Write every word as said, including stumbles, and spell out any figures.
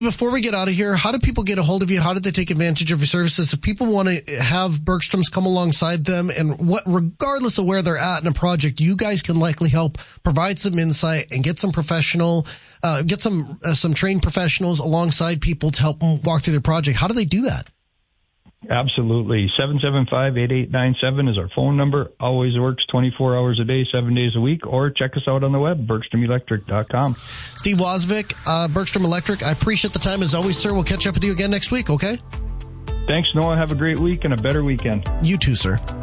Before we get out of here, how do people get a hold of you? How did they take advantage of your services? If people want to have Bergstrom's come alongside them, and what, regardless of where they're at in a project, you guys can likely help provide some insight and get some professional, uh, get some uh, some trained professionals alongside people to help them walk through their project. How do they do that? Absolutely. seven seven five, eight eight nine seven is our phone number. Always works twenty-four hours a day, seven days a week, or check us out on the web, bergstrom electric dot com. Steve Wozvik, uh, Bergstrom Electric, I appreciate the time as always, sir. We'll catch up with you again next week, okay? Thanks, Noah. Have a great week and a better weekend. You too, sir.